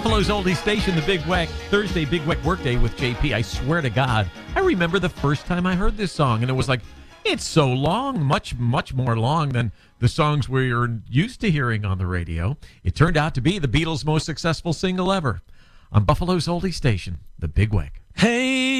Buffalo's oldie station, the Big Weck. Thursday, Big Weck Workday with JP. I swear to God, I remember the first time I heard this song, and it was like, it's so long, much more long than the songs we're used to hearing on the radio. It turned out to be the Beatles' most successful single ever on Buffalo's oldie station, the Big Weck. Hey.